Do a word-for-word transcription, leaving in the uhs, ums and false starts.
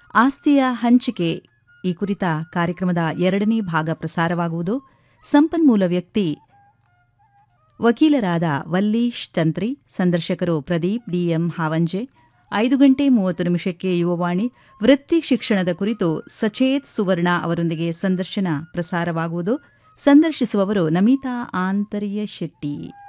ಆಸ್ತಿಯ ಹಂಚಿಕೆ ಈ ಕುರಿತ ಕಾರ್ಯಕ್ರಮದ ಎರಡನೇ ಭಾಗ ಪ್ರಸಾರವಾಗುವುದು. ಸಂಪನ್ಮೂಲ ವ್ಯಕ್ತಿ ವಕೀಲರಾದ ವಲ್ಲೀಶ್ ತಂತ್ರಿ, ಸಂದರ್ಶಕರು ಪ್ರದೀಪ್ ಡಿಎಂ ಹಾವಂಜೆ. ಐದು ಗಂಟೆ ಮೂವತ್ತು ನಿಮಿಷಕ್ಕೆ ಯುವವಾಣಿ, ವೃತ್ತಿ ಶಿಕ್ಷಣದ ಕುರಿತು ಸಚೇತ್ ಸುವರ್ಣ ಅವರೊಂದಿಗೆ ಸಂದರ್ಶನ ಪ್ರಸಾರವಾಗುವುದು. ಸಂದರ್ಶಿಸುವವರು ನಮಿತಾ ಆಂತರ್ಯ ಶೆಟ್ಟಿ.